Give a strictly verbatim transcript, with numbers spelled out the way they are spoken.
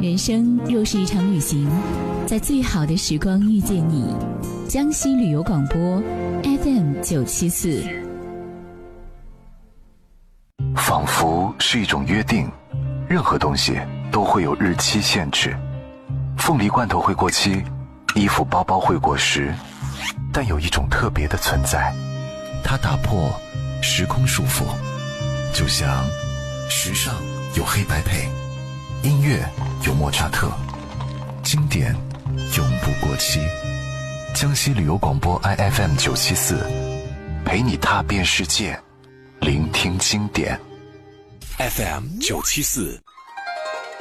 人生若是一场旅行，在最好的时光遇见你。江西旅游广播 F M 九七四。 仿佛是一种约定，任何东西都会有日期限制。凤梨罐头会过期，衣服包包会过时，但有一种特别的存在，它打破时空束缚。就像时尚有黑白配，音乐有莫扎特，经典永不过期。江西旅游广播 I F M 九七四，陪你踏遍世界，聆听经典。 F M 九七四。